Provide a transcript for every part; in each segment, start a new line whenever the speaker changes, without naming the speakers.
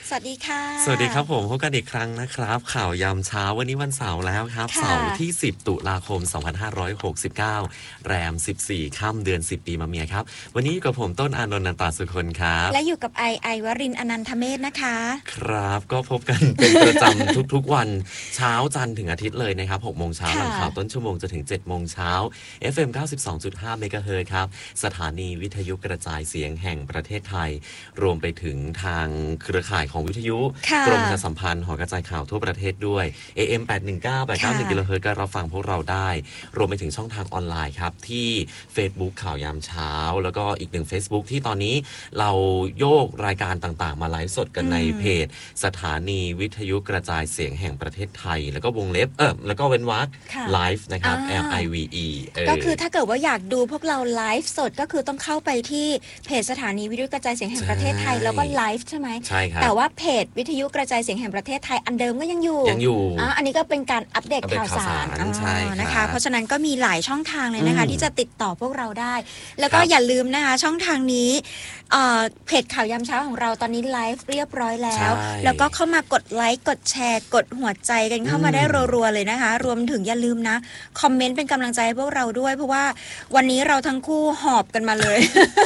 สวัสดีค่ะ
สวัสดีครับผมพบกันอีกครั้งนะครับข่าวยามเช้าวันนี้วันเสาร์แล้วครับเสาร์ที่10ตุลาคม2569แรม14ค่ำเดือน10ปีมะเมียครับวันนี้อยู่กับผมต้นอานนท์นันตาสุคนครับ
และอยู่กับไอวรินทร์อนันทเมธนะคะ
ครับก็พบกันเป็นประจำทุกๆวันเช้าจันทร์ถึงอาทิตย์เลยนะครับ6 โมงเช้าหลังข่าวต้นชั่วโมงจะถึง7 โมงเช้า FM 92.5 เมกะเฮิรตซ์ครับสถานีวิทยุกระจายเสียงแห่งประเทศไทยรวมไปถึงทางเครือข่ายของวิทยุกรมประชาสัมพันธ์หอกระจายข่าวทั่วประเทศด้วย AM 819 891 กิโลเฮิรตซ์ก็รับฟังพวกเราได้รวมไปถึงช่องทางออนไลน์ครับที่ Facebook ข่าวยามเช้าแล้วก็อีกหนึ่ง Facebook ที่ตอนนี้เราโยกรายการต่างๆมาไลฟ์สดกันในเพจสถานีวิทยุกระจายเสียงแห่งประเทศไทยแล้วก็วงเล็บแล้วก็เว้นวรรคไลฟ์นะครับ LIVE
ก็คือถ้าเกิดว่าอยากดูพวกเราไลฟ์สดก็คือต้องเข้าไปที่เพจสถานีวิทยุกระจายเสียงแห่งประเทศไทยแล้วก็ไลฟ์ใช่ไหม
ใช่ครับ
แต่ว่าเพจวิทยุกระจายเสียงแห่งประเทศไทยอันเดิมก็ยังอยู่อันนี้ก็เป็นการอัปเดตข่าวสารนะคะเพราะฉะนั้นก็มีหลายช่องทางเลยนะคะที่จะติดต่อพวกเราได้แล้วก็อย่าลืมนะคะช่องทางนี้เพจข่าวยามเช้าของเราตอนนี้ไลฟ์เรียบร้อยแล้วก็เข้ามากดไลค์กดแชร์กดหัวใจกันเข้ามาได้รัวๆเลยนะคะรวมถึงอย่าลืมนะคอมเมนต์เป็นกำลังใจให้พวกเราด้วยเพราะว่าวันนี้เราทั้งคู่หอบกันมาเลย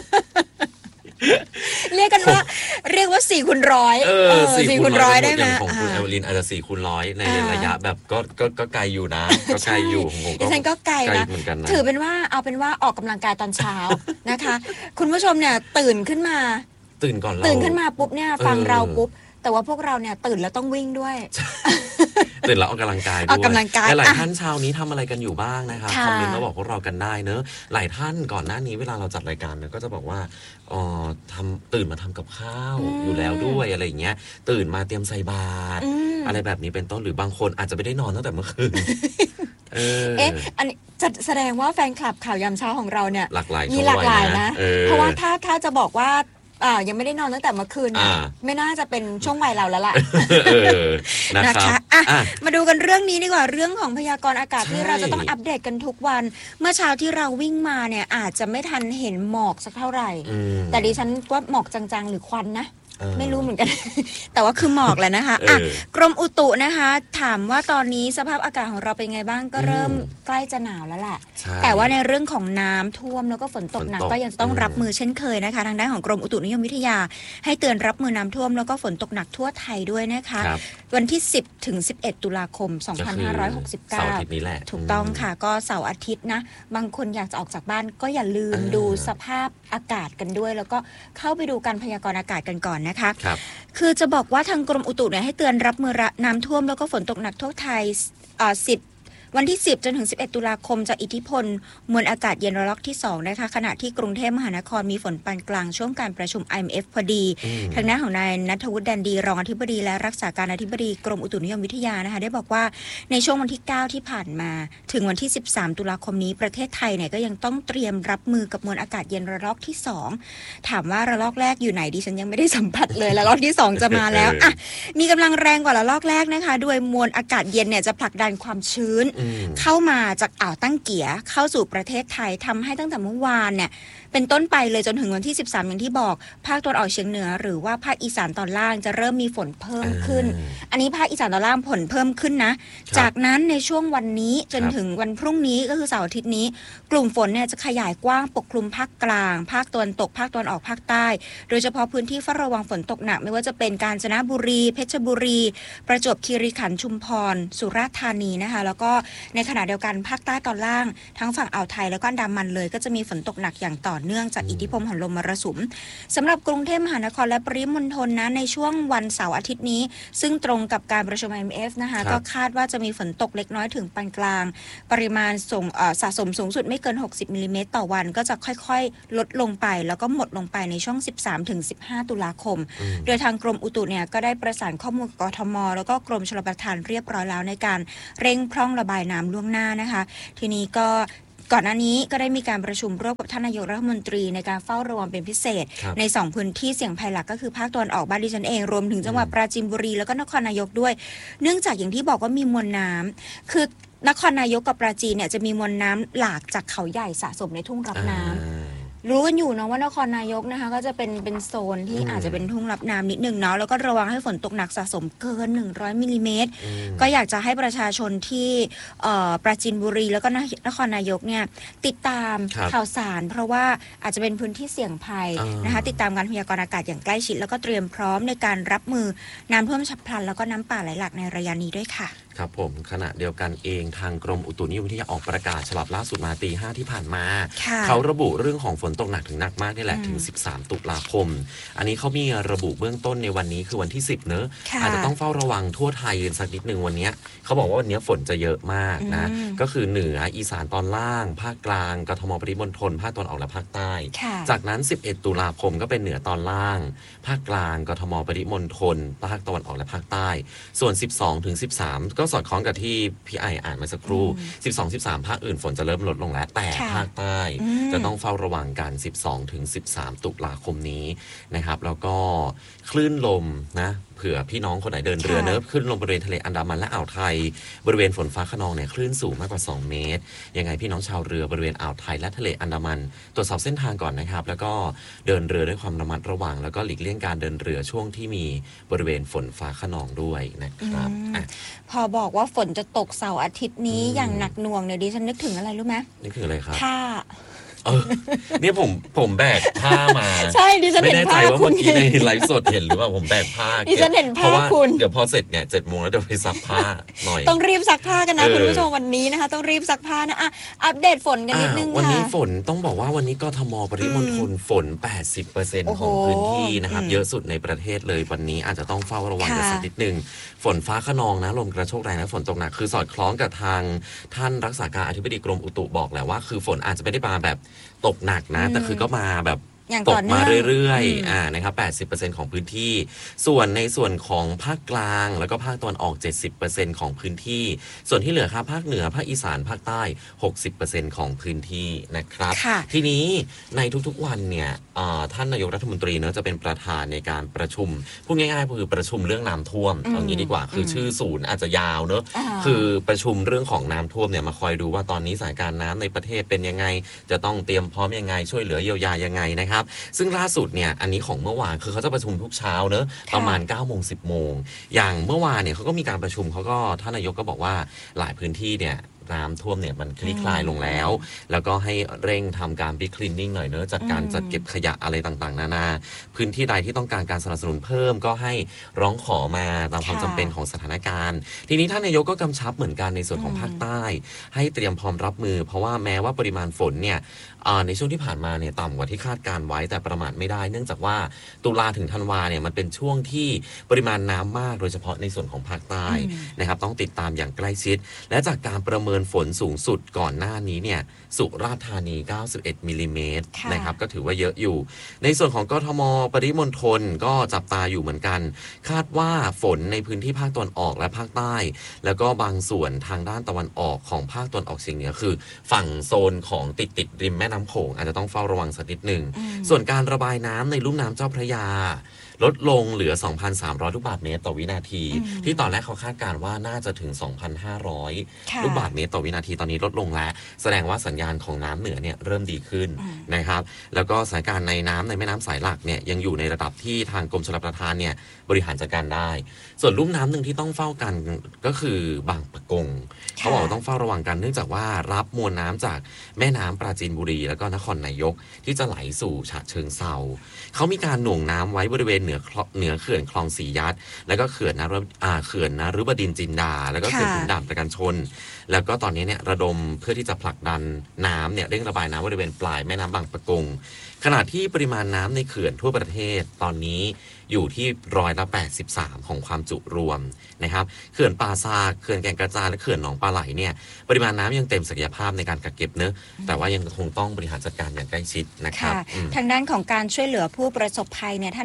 เรียกว่า4 คูณ 100 4 คูณ 100ได้ไหม
ของคุณเอเวลินอาจจะ4 คูณ 100ในระยะแบบก็ไกลอยู่นะก็ไกลอยู่ผม
ดิฉันก็ไกลนะถือเป็นว่าเอาเป็นว่าออกกำลังกายตอนเช้านะคะคุณผู้ชมเนี่ยตื่นขึ้นมาปุ๊บเนี่ยฟังเราปุ๊บแต่ว่าพวกเราเนี่ยตื่นแล้วต้องวิ่งด้วย
ตื่นแล้วออกกำลังกายด้วยหลายท่านเช้านี้ทำอะไรกันอยู่บ้างนะคะคอมเมนต์มาบอกพวกเรากันได้เนอะหลายท่านก่อนหน้านี้เวลาเราจัดรายการเนี่ยก็จะบอกว่าตื่นมาทำกับข้าวอยู่แล้วด้วยอะไรอย่างเงี้ยตื่นมาเตรียมใส่บาตรอะไรแบบนี้เป็นต้นหรือบางคนอาจจะไม่ได้นอนตั้งแต่เมื่อคืน
อันนี้จะแสดงว่าแฟนคลับข่าวยามเช้าของเราเนี่ย
มี
หลากหลายนะเพราะว่าถ้าจะบอกว่ายังไม่ได้นอนตั้งแต่เมื่อคืนไม่น่าจะเป็นช่วงวัยเราแล้วล่ะนะคะมาดูกันเรื่องนี้ดีกว่าเรื่องของพยากรณ์อากาศที่เราจะต้องอัปเดตกันทุกวันเมื่อเช้าที่เราวิ่งมาเนี่ยอาจจะไม่ทันเห็นหมอกสักเท่าไหร่แต่ดิฉันว่าหมอกจางๆหรือควันนะไม่รู้เหมือนกัน แต่ว่าคือหมอกแหละนะคะกรมอุตุนะคะถามว่าตอนนี้สภาพอากาศของเราเป็นไงบ้างก็เริ่มใกล้จะหนาวแล้วแหละแต่ว่าในเรื่องของน้ำท่วมแล้วก็ฝนตกหนักก็ยังต้องรับมือเช่นเคยนะคะทางด้านของกรมอุตุนิยมวิทยาให้เตือนรับมือน้ำท่วมแล้วก็ฝนตกหนักทั่วไทยด้วยนะคะวันที่10ถึง11ตุลาคม2569เสาร์อาทิตย์
นี้แหละ
ถูกต้องค่ะก็เสาร์อาทิตย์นะบางคนอยากจะออกจากบ้านก็อย่าลืมดูสภาพอากาศกันด้วยแล้วก็เข้าไปดูการพยากรณ์อากาศกันก่อนนะคะคือจะบอกว่าทางกรมอุตุเนี่ยให้เตือนรับมือน้ำท่วมแล้วก็ฝนตกหนักทั่วไทยวันที่10จนถึง11ตุลาคมจากอิทธิพลมวลอากาศเย็นระลอกที่2นะคะขณะที่กรุงเทพมหานครมีฝนปานกลางช่วงการประชุม IMF พอดีทางด้านของนายณัฐวุฒิ แดนดีรองอธิบดีและรักษาการอธิบดีกรมอุตุนิยมวิทยานะคะได้บอกว่าในช่วงวันที่9ที่ผ่านมาถึงวันที่13ตุลาคมนี้ประเทศไทยเนี่ยก็ยังต้องเตรียมรับมือกับมวลอากาศเย็นระลอกที่2ถามว่าระลอกแรกอยู่ไหนดิฉันยังไม่ได้สัมผัสเลยระลอกที่2จะมาแล้วมีกำลังแรงกว่าระลอกแรกนะคะโดยมวลอากาศเย็นเนี่ยจะผลักดันความชื้นเข้ามาจากอ่าวตั้งเกียเข้าสู่ประเทศไทยทำให้ตั้งแต่เมื่อวานเนี่ยเป็นต้นไปเลยจนถึงวันที่13อย่างที่บอกภาคตะวันออกเฉียงเหนือหรือว่าภาคอีสานตอนล่างจะเริ่มมีฝนเพิ่มขึ้นอันนี้ภาคอีสานตอนล่างฝนเพิ่มขึ้นนะจากนั้นในช่วงวันนี้จนถึงวันพรุ่งนี้ก็คือเสาร์อาทิตย์นี้กลุ่มฝนเนี่ยจะขยายกว้างปกคลุมภาคกลางภาคตะวันตกภาคตะวันออกภาคใต้โดยเฉพาะพื้นที่เฝ้าระวังฝนตกหนักไม่ว่าจะเป็นกาญจนบุรีเพชรบุรีประจวบคีรีขันธ์ชุมพรสุราษฎร์ธานีนะคะแล้วก็ในขณะเดียวกันภาคใต้ตอนล่างทั้งฝั่งอ่าวไทยแล้วก็อันดามันเลยก็จะมีฝนตกหนักอย่างต่อเนื่องจากอิทธิพลของลมมรสุมสำหรับกรุงเทพมหานครและปริมณฑลนะในช่วงวันเสาร์อาทิตย์นี้ซึ่งตรงกับการประชุม IMF นะคะก็คาดว่าจะมีฝนตกเล็กน้อยถึงปานกลางปริมาณสะสมสูงสุดไม่เกิน60มิลลิเมตรต่อวันก็จะค่อยๆลดลงไปแล้วก็หมดลงไปในช่วง13ถึง15ตุลาคมโดยทางกรมอุตุเนี่ยก็ได้ประสานข้อมูลกับกทมแล้วก็กรมชลประทานเรียบร้อยแล้วในการเร่งพร่องระบายน้ำล่วงหน้านะคะทีนี้ก็ ก่อนหน้านี้ก็ได้มีการประชุมร่วมกับท่านนายกรัฐมนตรีในการเฝ้าระวังเป็นพิเศษใน2พื้นที่เสี่ยงภัยหลักก็คือภาคตะวันออกบ้านดิฉันเองรวมถึงจังหวัดปราจีนบุรีแล้วก็นครนายกด้วยเนื่องจากอย่างที่บอกว่ามีมวลน้ำคือนครนายกกับปราจีนเนี่ยจะมีมวลน้ำหลากจากเขาใหญ่สะสมในทุ่งรับน้ำรู้กันอยู่เนาะว่านครนายกนะคะก็จะเป็นโซนที่อาจจะเป็นทุ่งรับน้ำนิดนึงเนาะแล้วก็ระวังให้ฝนตกหนักสะสมเกิน100มิลลิเมตรก็อยากจะให้ประชาชนที่ปราจีนบุรีแล้วก็นครนายกเนี่ยติดตามข่าวสารเพราะว่าอาจจะเป็นพื้นที่เสี่ยงภัยนะคะติดตามการพยากรณ์อากาศอย่างใกล้ชิดแล้วก็เตรียมพร้อมในการรับมือน้ำท่วมฉับพลันแล้วก็น้ำป่าไหลหลากในระยะนี้ด้วยค่ะ
ครับผมขณะเดียวกันเองทางกรมอุตุนิยมวิทยาออกประกาศฉบับล่าสุดมาตี 5ที่ผ่านมาเขาระบุเรื่องของฝนตกหนักถึงหนักมากนี่แหละถึง13ตุลาคมอันนี้เขามีระบุเบื้องต้นในวันนี้คือวันที่10เนอะอาจจะต้องเฝ้าระวังทั่วไทยสักนิดนึงวันนี้เขาบอกว่าวันนี้ฝนจะเยอะมากนะก็คือเหนืออีสานตอนล่างภาคกลางกทมปริมณฑลภาคตะวันออกและภาคใต้จากนั้น11ตุลาคมก็เป็นเหนือตอนล่างภาคกลางกทมปริมณฑลภาคตะวันออกและภาคใต้ส่วน12ถึง13ก็สอดคล้องกับที่พี่ไออ่านมาสักครู่12-13ภาคอื่นฝนจะเริ่มลดลงแล้วแต่ภาคใต้จะต้องเฝ้าระวังกัน12ถึง13ตุลาคมนี้นะครับแล้วก็คลื่นลมนะเผื่อพี่น้องคนไหนเดินเรือเนิบขึ้นลมบริเวณทะเลอันดามันและอ่าวไทยบริเวณฝนฟ้าคะนองเนี่ยคลื่นสูงมากกว่า2เมตรยังไงพี่น้องชาวเรือบริเวณอ่าวไทยและทะเลอันดามันตรวจสอบเส้นทางก่อนนะครับแล้วก็เดินเรือด้วยความระมัดระวังแล้วก็หลีกเลี่ยงการเดินเรือช่วงที่มีบริเวณฝนฟ้าคะนองด้วยนะครับ
พอบอกว่าฝนจะตกเสาร์อาทิตย์นี้อย่างหนักหน่วงเนี่ยดิฉันนึกถึงอะไรรู้ไหม
นึกถึงอะไรครับ
ผ้า
เนี่ยผมแบกผ้ามา
ใช่ดิฉันเห็นผ้า
ไม่แน่ใจว่าเมื่อกี้ในไลฟ์สดเห็นหรือว่าผมแบกผ้า
ดิฉันเห็นผ้าคุณ
เดี๋ยวพอเสร็จเนี่ย7 โมงแล้วเดี๋ยวไปซักผ้าหน่อย
ต้องรีบซักผ้ากันนะคุณผู้ชมวันนี้นะคะต้องรีบซักผ้านะอัปเดตฝนกันนิดนึงค่ะ
วันนี้ฝนต้องบอกว่าวันนี้กทมปริมณฑลฝน 80% ของพื้นที่นะครับเยอะสุดในประเทศเลยวันนี้อาจจะต้องเฝ้าระวังกันสักนิดนึงฝนฟ้าคะนองนะลมกระโชกแรงและฝนตกหนักคือสอดคล้องกับทางท่านรักษาการอธิบดีกรมอุตุบอกแหละว่าคือฝนอาจจะไม่ได้มาแบบตกหนักนะแต่คือก็มาแบบตกมาเรื่อยๆนะครับ 80% ของพื้นที่ส่วนในส่วนของภาคกลางแล้วก็ภาคตะวันออก 70% ของพื้นที่ส่วนที่เหลือครับภาคเหนือภาคอีสานภาคใต้ 60% ของพื้นที่นะครับทีนี้ในทุกๆวันเนี่ยท่านนายกรัฐมนตรีเนอะจะเป็นประธานในการประชุมพูดง่ายๆคือประชุมเรื่องน้ำท่วมเอางี้ดีกว่าคือชื่อศูนย์อาจจะยาวเนอะคือประชุมเรื่องของน้ำท่วมเนี่ยมาคอยดูว่าตอนนี้สถานการณ์น้ำในประเทศเป็นยังไงจะต้องเตรียมพร้อมยังไงช่วยเหลือเยียวยายังไงนะครับซึ่งล่าสุดเนี่ยอันนี้ของเมื่อวานคือเขาจะประชุมทุกเช้าเนอะประมาณ 9 โมง 10 โมงอย่างเมื่อวานเนี่ยเขาก็มีการประชุมเขาก็ท่านนายกก็บอกว่าหลายพื้นที่เนี่ยน้ำท่วมเนี่ยมันคลี่คลายลงแล้วแล้วก็ให้เร่งทำการบิ๊กคลีนนิ่งหน่อยเนอะจัดการจัดเก็บขยะอะไรต่างๆนานาพื้นที่ใดที่ต้องการการสนับสนุนเพิ่มก็ให้ร้องขอมาตามความจำเป็นของสถานการณ์ทีนี้ท่านนายกก็กำชับเหมือนกันในส่วนของภาคใต้ให้เตรียมพร้อมรับมือเพราะว่าแม้ว่าปริมาณฝนเนี่ยในช่วงที่ผ่านมาเนี่ยต่ำกว่าที่คาดการไว้แต่ประมาทไม่ได้เนื่องจากว่าตุลาถึงธันวาเนี่ยมันเป็นช่วงที่ปริมาณน้ำมากโดยเฉพาะในส่วนของภาคใต้นะครับต้องติดตามอย่างใกล้ชิดและจากการประเมินฝนสูงสุดก่อนหน้านี้เนี่ยสุราษฎร์ธานี91มิลลิเมตรนะครับก็ถือว่าเยอะอยู่ในส่วนของกทมปริมณฑลก็จับตาอยู่เหมือนกันคาดว่าฝนในพื้นที่ภาคตะวันออกและภาคใต้แล้วก็บางส่วนทางด้านตะวันออกของภาคตะวันออกเฉียงเหนือคือฝั่งโซนของติดริมแม่น้ำโขงอาจจะต้องเฝ้าระวังสักนิดหนึ่งส่วนการระบายน้ำในลุ่มน้ำเจ้าพระยาลดลงเหลือ 2,300 ลูกบาศก์เมตรต่อวินาทีที่ตอนแรกเขาคาดการณ์ว่าน่าจะถึง 2,500 ลูกบาศก์เมตรต่อวินาทีตอนนี้ลดลงแล้วแสดงว่าสัญญาณของน้ำเหนือเนี่ยเริ่มดีขึ้นนะครับแล้วก็สถานการณ์ในน้ำในแม่น้ำสายหลักเนี่ยยังอยู่ในระดับที่ทางกรมชลประทานเนี่ยบริหารจัดการได้ส่วนลุ่มน้ำหนึ่งที่ต้องเฝ้ากันก็คือบางปะกงเขาบอกต้องเฝ้าระวังกันเนื่องจากว่ารับมวลน้ำจากแม่น้ำปราจีนบุรีแล้วก็นครนายกที่จะไหลสู่ฉะเชิงเทราเขามีการหน่วงน้ำไว้บริเวณเหนือเขื่อนคลองสียัดแล้วก็เขื่อนนฤบดินทร์จินดาแล้วก็เขื่อนขุนด่านประการชนแล้วก็ตอนนี้เนี่ยระดมเพื่อที่จะผลักดันน้ำเนี่ยเร่งระบายน้ำบริเวณปลายแม่น้ำบางปะกงขณะที่ปริมาณน้ำในเขื่อนทั่วประเทศตอนนี้อยู่ที่83%ของความจุรวมนะครับเขื่อนป่าซากเขื่อนแก่งกระจานและเขื่อนหนองปลาไหลเนี่ยปริมาณน้ำยังเต็มศักยภาพในการกักเก็บเนอะแต่ว่ายังคงต้องบริหารจัดการอย่างใกล้ชิดนะครับ
ทางด้านของการช่วยเหลือผู้ประสบภัยเนี่ยท่านนายกรั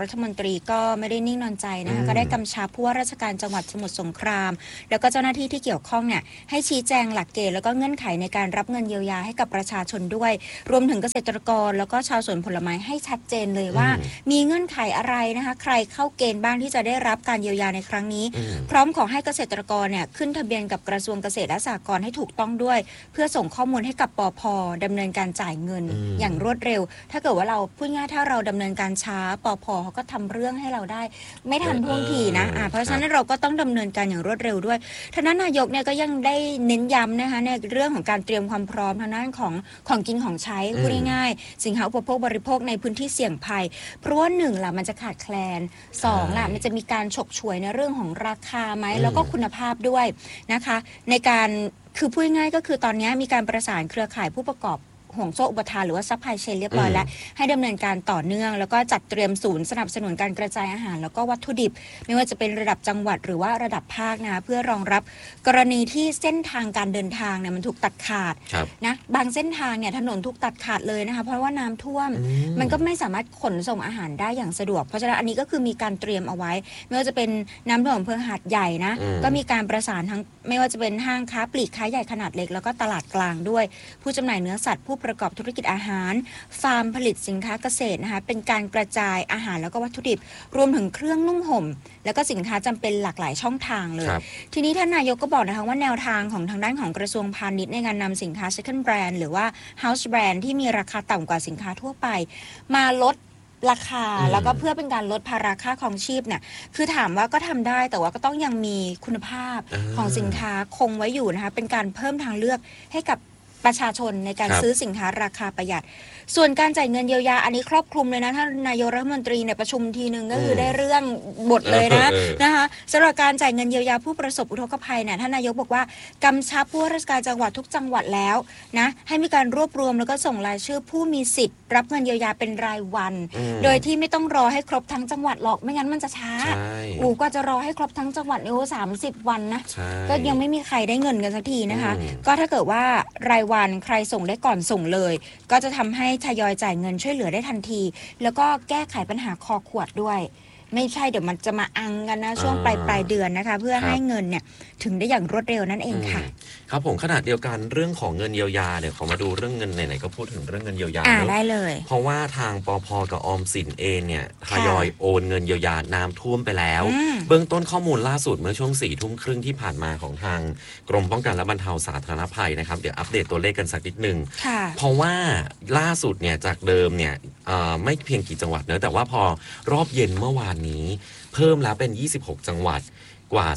ฐมนตรีก็ไม่ได้นิ่งนอนใจนะคะก็ได้กำชับผู้ว่าราชการจังหวัดสมุทรสงครามแล้วก็เจ้าหน้าที่ที่เกี่ยวข้องเนี่ยให้ชี้แจงหลักเกณฑ์แล้วก็เงื่อนไขในการรับเงินเยียวยาให้กับประชาชนด้วยรวมถึงเกษตรกรแล้วก็ชาวสวนผลไม้ให้ชัดเจนเลยว่ามีเงื่อนไขอะไรนะคะใครเข้าเกณฑ์บ้างที่จะได้รับการเยียวยาในครั้งนี้พร้อมขอให้เกษตรกรเนี่ยขึ้นทะเบียนกับกระทรวงเกษตรและสหกรณ์ให้ถูกต้องด้วยเพื่อส่งข้อมูลให้กับปภ.ดำเนินการจ่ายเงินอย่างรวดเร็วถ้าเกิดว่าเราพูดง่ายถ้าเราดำเนินการช้าปภ.เขาก็ทำเรื่องให้เราได้ไม่ทันท่วงทีนะเพราะฉะนั้นเราก็ต้องดำเนินการอย่างรวดเร็วด้วยทางด้านนายกเนี่ยก็ยังได้เน้นย้ำนะคะในเรื่องของการเตรียมความพร้อมทางด้านของกินของใช้พูดง่ายๆสินค้าอุปโภคบริโภคในพื้นที่เสี่ยงภัยเพราะว่า1ล่ะมันจะขาดแคลน2ล่ะมันจะมีการฉกฉวยในเรื่องของราคาไหมแล้วก็คุณภาพด้วยนะคะในการคือพูดง่ายก็คือตอนนี้มีการประสานเครือข่ายผู้ประกอบห่วงโซ่อุปทานหรือว่าซัพพลายเชนเรียบร้อยแล้วให้ดำเนินการต่อเนื่องแล้วก็จัดเตรียมศูนย์สนับสนุนการกระจายอาหารแล้วก็วัตถุดิบไม่ว่าจะเป็นระดับจังหวัดหรือว่าระดับภาคนะเพื่อรองรับกรณีที่เส้นทางการเดินทางเนี่ยมันถูกตัดขาดนะบางเส้นทางเนี่ยถนนถูกตัดขาดเลยนะคะเพราะว่าน้ำท่วมมันก็ไม่สามารถขนส่งอาหารได้อย่างสะดวกเพราะฉะนั้นอันนี้ก็คือมีการเตรียมเอาไว้ไม่ว่าจะเป็นน้ำท่วมอำเภอหาดใหญ่นะก็มีการประสานทั้งไม่ว่าจะเป็นห้างค้าปลีกค้าใหญ่ขนาดเล็กแล้วก็ตลาดกลางด้วยผู้จำหน่ายเนื้อสัตว์ผู้ประกอบธุรกิจอาหารฟาร์มผลิตสินค้าเกษตรนะคะเป็นการกระจายอาหารแล้วก็วัตถุดิบรวมถึงเครื่องนุ่งห่มแล้วก็สินค้าจำเป็นหลากหลายช่องทางเลยทีนี้ท่านนายกก็บอกนะคะว่าแนวทางของทางด้านของกระทรวงพาณิชย์ในการนำสินค้า second brand หรือว่า house brand ที่มีราคาต่ำกว่าสินค้าทั่วไปมาลดราคาแล้วก็เพื่อเป็นการลดภาระค่าครองชีพเนี่ยคือถามว่าก็ทำได้แต่ว่าก็ต้องยังมีคุณภาพของสินค้าคงไว้อยู่นะคะเป็นการเพิ่มทางเลือกให้กับประชาชนในการซื้อสินค้าราคาประหยัดส่วนการจ่ายเงินเยียวยาอันนี้ครอบคลุมเลยนะท่านนายกรัฐมนตรีเนี่ยประชุมทีนึงก็คือได้เรื่องบทเลยนะคะสำหรับการจ่ายเงินเยียวยาผู้ประสบอุทกภัยเนี่ยท่านนายกบอกว่ากำชับผู้ว่าราชการจังหวัดทุกจังหวัดแล้วนะให้มีการรวบรวมแล้วก็ส่งรายชื่อผู้มีสิทธิ์รับเงินเยียวยาเป็นรายวันโดยที่ไม่ต้องรอให้ครบทั้งจังหวัดหรอกไม่งั้นมันจะช้าก็จะรอให้ครบทั้งจังหวัด30 วันนะก็ยังไม่มีใครได้เงินกันสักทีนะคะก็ถ้าเกิดว่ารายวันใครส่งได้ก่อนส่งเลยก็จะทำให้ทยอยจ่ายเงินช่วยเหลือได้ทันทีแล้วก็แก้ไขปัญหาคอขวดด้วยไม่ใช่เดี๋ยวมันจะมาอังกันนะช่วงปลายเดือนนะคะเพื่อให้เงินเนี่ยถึงได้อย่างรวดเร็วนั่นเองค่ะ
ครับผมขณะเดียวกันเรื่องของเงินเยียวยาเนี่ยขอมาดูเรื่องเงินไหนๆก็พูดถึงเรื่องเงินเยียวยา
ได้เลย
เพราะว่าทางปภ.กับออมสินเองเนี่ยทยอยโอนเงินเยียวยาน้ำท่วมไปแล้วเบื้องต้นข้อมูลล่าสุดเมื่อช่วง 22:30 ที่ผ่านมาของทางกรมป้องกันและบรรเทาสาธารณภัยนะครับเดี๋ยวอัปเดตตัวเลขกันสักนิดนึงเพราะว่าล่าสุดเนี่ยจากเดิมเนี่ยไม่เพียงกี่จังหวัดเนอะแต่ว่าพอรอบเย็นเมื่อวานนี้เพิ่มแล้วเป็น26จังหวัดกว่า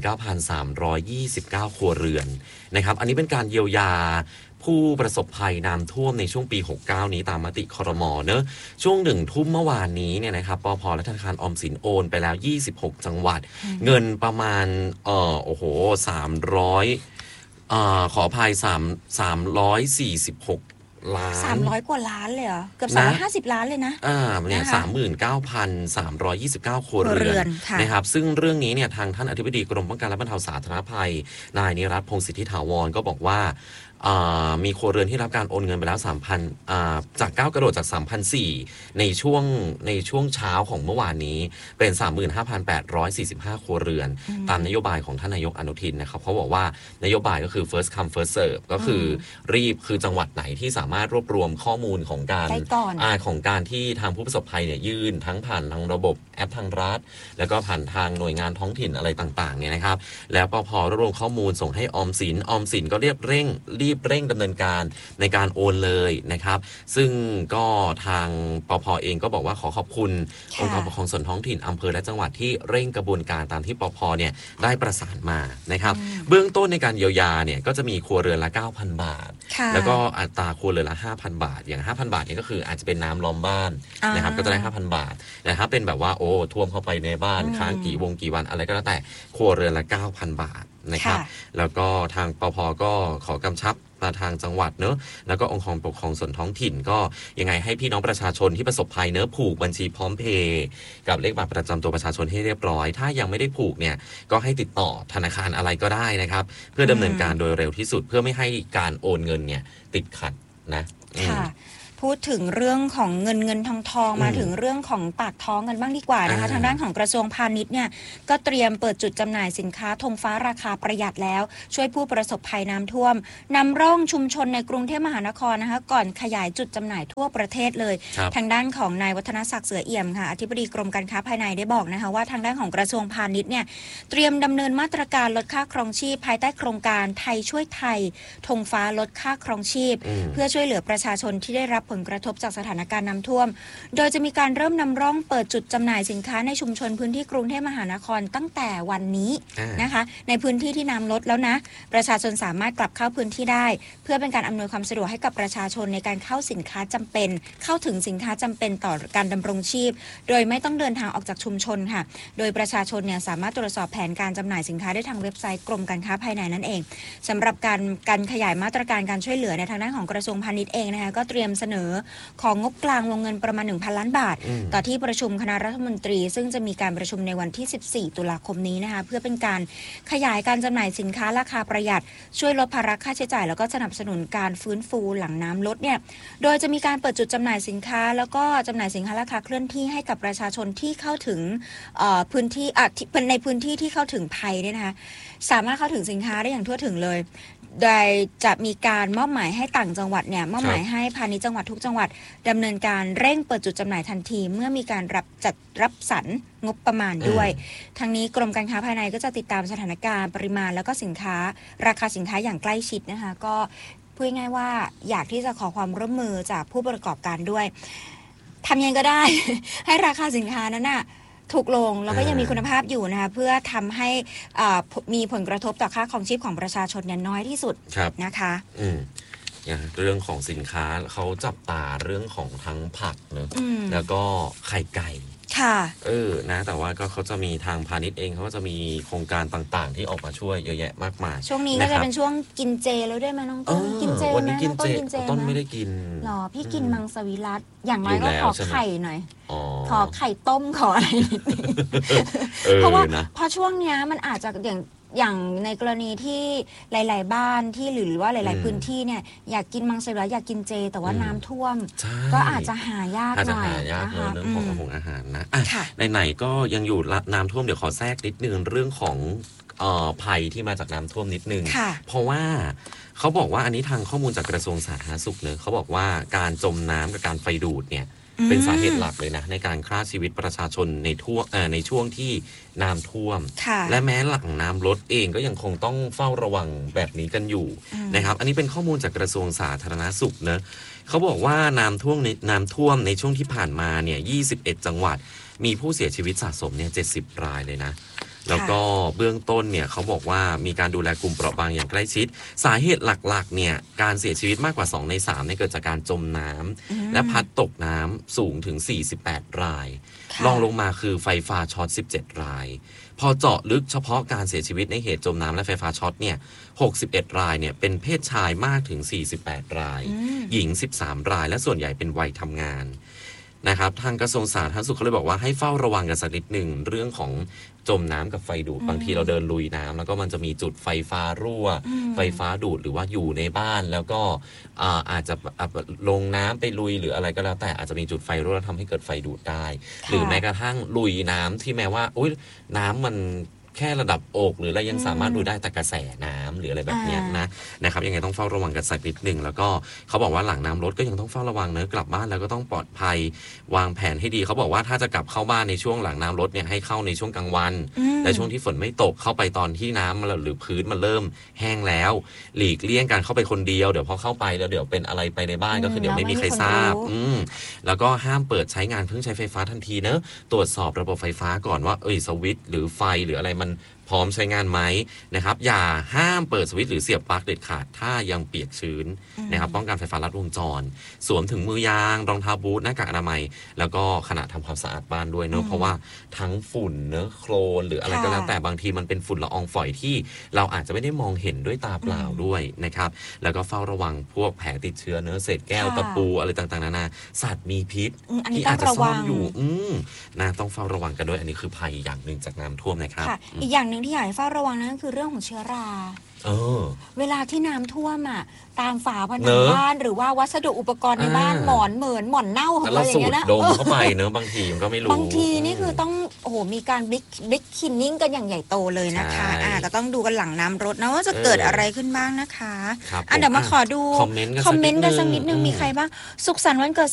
39,329 ครัวเรือนนะครับอันนี้เป็นการเยียวยาผู้ประสบภัยน้ำท่วมในช่วงปี 69 นี้ตามมติครม.เนอะช่วง1 ทุ่มเมื่อวานนี้เนี่ยนะครับปภ.และธนาคารออมสินโอนไปแล้ว26จังหวัดเงินประมาณ300ขออภัย346 ล้าน
300 กว่าล้านเลยเหรอเกือบ350 ล้านเลยนะ
เนี่ย 39,329 ครัวเรือนนะครับซึ่งเรื่องนี้เนี่ยทางท่านอธิบดีกรมป้องกันและบรรเทาสาธารณภัยนายนิรัตน์พงษ์สิทธิถาวรก็บอกว่ามีครัวเรือนที่รับการโอนเงินไปแล้ว 3,000 จากก้าวกระโดดจาก 3,400 ในช่วงเช้าของเมื่อวานนี้เป็น 35,845 ครัวเรือนตามนโยบายของท่านนายกอนุทินนะครับเขาบอกว่านโยบายก็คือ first come first serve ก็คือรีบคือจังหวัดไหนที่สามารถรวบรวมข้อมูลของการที่ทางผู้ประสบภัยเนี่ยยื่นทั้งผ่านทางระบบแอปทางรัฐแล้วก็ผ่านทางหน่วยงานท้องถิ่นอะไรต่างๆเนี่ยนะครับแล้วพอรวบรวมข้อมูลส่งให้ออมสินก็รีบเร่งดำเนินการในการโอนเลยนะครับซึ่งก็ทางปภ.เองก็บอกว่าขอขอบคุณองค์กรปกครองส่วนท้องถิ่นอำเภอและจังหวัดที่เร่งกระบวนการตามที่ปภ.เนี่ยได้ประสานมานะครับเบื้องต้นในการเยียวยาเนี่ยก็จะมีครัวเรือนละ 9,000 บาทแล้วก็อัตราครัวเรือนละ 5,000 บาทอย่าง 5,000 บาทเนี่ยก็คืออาจจะเป็นน้ำล้อมบ้านนะครับก็จะได้ 5,000 บาทแต่ถ้าเป็นแบบว่าท่วมเข้าไปในบ้านค้างกี่วันอะไรก็แล้วแต่ครัวเรือนละ 9,000 บาทนะครับแล้วก็ทางปภ.ก็ขอกำชับมาทางจังหวัดเนอะแล้วก็องค์กรปกครองส่วนท้องถิ่นก็ยังไงให้พี่น้องประชาชนที่ประสบภัยเนอะผูกบัญชีพร้อมเพย์กับเลขบัตรประจำตัวประชาชนให้เรียบร้อยถ้ายังไม่ได้ผูกเนี่ยก็ให้ติดต่อธนาคารอะไรก็ได้นะครับเพื่อดำเนินการโดยเร็วที่สุดเพื่อไม่ให้การโอนเงินเนี่ยติดขัดนะ
ค่ะพูดถึงเรื่องของเงินทองมาถึงเรื่องของปากท้องกันบ้างดีกว่านะคะทางด้านของกระทรวงพาณิชย์เนี่ยก็เตรียมเปิดจุดจำหน่ายสินค้าธงฟ้าราคาประหยัดแล้วช่วยผู้ประสบภัยน้ำท่วมนำร่องชุมชนในกรุงเทพมหานครนะคะก่อนขยายจุดจำหน่ายทั่วประเทศเลยทางด้านของนายวัฒนศักดิ์เสือเอี่ยมค่ะอธิบดีกรมการค้าภายในได้บอกนะคะว่าทางด้านของกระทรวงพาณิชย์เนี่ยเตรียมดำเนินมาตรการลดค่าครองชีพภายใต้โครงการไทยช่วยไทยธงฟ้าลดค่าครองชีพเพื่อช่วยเหลือประชาชนที่ได้รับผลกระทบจากสถานการณ์น้ำท่วมโดยจะมีการเริ่มนำร่องเปิดจุดจำหน่ายสินค้าในชุมชนพื้นที่กรุงเทพมหานครตั้งแต่วันนี้นะคะในพื้นที่ที่น้ำลดแล้วนะประชาชนสามารถกลับเข้าพื้นที่ได้เพื่อเป็นการอำนวยความสะดวกให้กับประชาชนในการเข้าสินค้าจำเป็นเข้าถึงสินค้าจำเป็นต่อการดำรงชีพโดยไม่ต้องเดินทางออกจากชุมชนค่ะโดยประชาชนเนี่ยสามารถตรวจสอบแผนการจำหน่ายสินค้าได้ทางเว็บไซต์กรมการค้าภายในนั่นเองสำหรับการขยายมาตรการการช่วยเหลือในทางด้านของกระทรวงพาณิชย์เองนะคะก็เตรียมเสนอของงบกลางวงเงินประมาณ 1,000 ล้านบาทต่อที่ประชุมคณะรัฐมนตรีซึ่งจะมีการประชุมในวันที่ 14 ตุลาคมนี้นะคะเพื่อเป็นการขยายการจำหน่ายสินค้าราคาประหยัดช่วยลดภาระค่าใช้จ่ายแล้วก็สนับสนุนการฟื้นฟูหลังน้ำลดเนี่ยโดยจะมีการเปิดจุดจำหน่ายสินค้าแล้วก็จำหน่ายสินค้าราคาเคลื่อนที่ให้กับประชาชนที่เข้าถึงพื้นที่ในพื้นที่ที่เข้าถึงภัยเนี่ยนะคะสามารถเข้าถึงสินค้าได้อย่างทั่วถึงเลยโดยจะมีการมอบหมายให้ต่างจังหวัดเนี่ยมอบหมายให้พาณิชย์จังหวัดทุกจังหวัดดำเนินการเร่งเปิดจุดจำหน่ายทันทีเมื่อมีการรับสรรงบประมาณด้วยทั้งนี้กรมการค้าภายในก็จะติดตามสถานการณ์ปริมาณแล้วก็สินค้าราคาสินค้าอย่างใกล้ชิดนะคะก็พูดง่ายๆว่าอยากที่จะขอความร่วมมือจากผู้ประกอบการด้วยทำยังไงก็ได้ ให้ราคาสินค้านั้นน่ะถูกลงแล้วก็ยังมีคุณภาพอยู่นะคะเพื่อทำให้มีผลกระทบต่อค่าครองชีพของประชาชนเนี่ยน้อยที่สุดนะคะ
เรื่องของสินค้าเขาจับตาเรื่องของทั้งผักเนอะแล้วก็ไข่ไก่
ค่ะ
นะแต่ว่าก็เขาจะมีทางพาณิชย์เองเขาก็จะมีโครงการต่างๆที่ออกมาช่วยเยอะแยะมากมาย
ช่วงนี้ก็จะเป็นช่วงกินเจแล้วด้วยไหมน้องต้นกินเจ
วันนี้กินเจต้น
ไม่
ได้กิน
หรอพี่กินมังสวิรัติอย่างน้อยก็ขอไข่หน่อยขอไข่ต้มขออะไรนิดนึงเพราะว่าพอช่วงนี้มันอาจจะอย่างในกรณีที่หลายๆบ้านที่หรือว่าหลายๆพื้นที่เนี่ยอยากกินมังสวิรัติอยากกินเจแต่ว่าน้ำท่วมก็อาจจะหายากหน่อย
นะคะเรื่องของอาหารนะไหนๆก็ยังอยู่น้ำท่วมเดี๋ยวขอแทรกนิดนึงเรื่องของภัยที่มาจากน้ำท่วมนิดนึงเพราะว่าเขาบอกว่าอันนี้ทางข้อมูลจากกระทรวงสาธารณสุขเนอะเขาบอกว่าการจมน้ำกับการไฟดูดเนี่ยเป็นสาเหตุหลักเลยนะในการฆ่าชีวิตประชาชนในช่วงที่น้ำท่วมและแม้หลังน้ำลดเองก็ยังคงต้องเฝ้าระวังแบบนี้กันอยู่นะครับอันนี้เป็นข้อมูลจากกระทรวงสาธารณสุขเนอะเขาบอกว่าน้ำท่วมในช่วงที่ผ่านมาเนี่ย21จังหวัดมีผู้เสียชีวิตสะสมเนี่ย70 รายเลยนะแล้วก็เบื้องต้นเนี่ยเขาบอกว่ามีการดูแลกลุ่มเปราะบางอย่างใกล้ชิดสาเหตุหลักๆเนี่ยการเสียชีวิตมากกว่า2 ใน 3เนี่ยเกิดจากการจมน้ำและพัดตกน้ำสูงถึง48 รายรองลงมาคือไฟฟ้าช็อต17 รายพอเจาะลึกเฉพาะการเสียชีวิตในเหตุจมน้ำและไฟฟ้าช็อตเนี่ย61 รายเนี่ยเป็นเพศชายมากถึง48 รายหญิง13 รายและส่วนใหญ่เป็นวัยทำงานนะครับทางกระทรวงสาธารณสุขเขาเลยบอกว่าให้เฝ้าระวังกันสักนิดหนึ่งเรื่องของจมน้ำกับไฟดูดบางทีเราเดินลุยน้ำแล้วก็มันจะมีจุดไฟฟ้ารั่วไฟฟ้าดูดหรือว่าอยู่ในบ้านแล้วก็อาจจะลงน้ำไปลุยหรืออะไรก็แล้วแต่อาจจะมีจุดไฟรั่วแล้วทำให้เกิดไฟดูดได้หรือแม้กระทั่งลุยน้ำที่แม้ว่าน้ำมันแค่ระดับอกหรืออะไรยังสามารถดูได้แต่กระแสน้ำหรืออะไรแบบนี้นะครับยังไงต้องเฝ้าระวังกันสักนิดนึงแล้วก็เขาบอกว่าหลังน้ำลดก็ยังต้องเฝ้าระวังเนอะกลับบ้านแล้วก็ต้องปลอดภัยวางแผนให้ดีเขาบอกว่าถ้าจะกลับเข้าบ้านในช่วงหลังน้ำลดเนี่ยให้เข้าในช่วงกลางวันและช่วงที่ฝนไม่ตกเข้าไปตอนที่น้ำหรือพื้นมันเริ่มแห้งแล้วหลีกเลี่ยงการเข้าไปคนเดียวเดี๋ยวพอเข้าไปแล้วเดี๋ยวเป็นอะไรไปในบ้านก็คือเดี๋ยวไม่มีใครทราบแล้วก็ห้ามเปิดใช้งานเครื่องใช้ไฟฟ้าทันทีเนอะตรวจสอบระบบไฟฟ้าก่อนว่าสวิตช์หรือไฟหรืออะไรมันพร้อมใช้งานไหมนะครับอย่าห้ามเปิดสวิตช์หรือเสียบปลั๊กเด็ดขาดถ้ายังเปียกชื้นนะครับป้องกันไฟฟ้าลัดวงจรสวมถุงมือยางรองเท้าบูทหน้ากากอนามัยแล้วก็ขณะทำความสะอาดบ้านด้วยเนอะเพราะว่าทั้งฝุ่นเนอะโคลนหรืออะไรก็แล้วแต่บางทีมันเป็นฝุ่นละอองฝอยที่เราอาจจะไม่ได้มองเห็นด้วยตาเปล่าด้วยนะครับแล้วก็เฝ้าระวังพวกแผลติดเชื้อเนอะเศษแก้วตะปูอะไรต่างๆนานาสัตว์มีพิษที่อาจจะซ่อนอยู่นะต้องเฝ้าระวังกันด้วยอันนี้คือภัยอย่างหนึ่งจากน้ำท่วมนะครับ
อีกอย่างนึงงที่อยากให้เฝ้าระวังนั่นก็คือเรื่องของเชื้อรา เวลาที่น้ำท่วมอ่ะตามฝาผนังบ้านหรือว่าวัสดุอุปกรณ์ในบ้านหมอนเหมือนหมอนเน่าของเราอย่างเงี้ยนะ
ดมเข้าไปเนอะบางทีมันก็ไม่รู้
บางทีนี่คือต้องโอ้โหมีการบิ๊กคินนิ่งกันอย่างใหญ่โตเลยนะคะก็ต้องดูกันหลังน้ำรถนะว่าจะเกิดอะไรขึ้นบ้างนะคะเดี๋ยวมาขอดูคอมเมนต์กันสักนิดนึงมีใครบ้างสุขสันต์วันเกิด